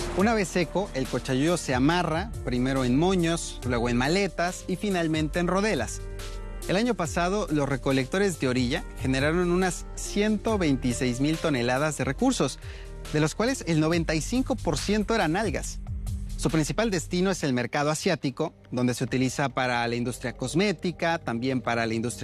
Una vez seco, el cochayuyo se amarra, primero en moños, luego en maletas y finalmente en rodelas. El año pasado, los recolectores de orilla generaron unas 126,000 toneladas de recursos, de los cuales el 95% eran algas. Su principal destino es el mercado asiático, donde se utiliza para la industria cosmética, también para la industria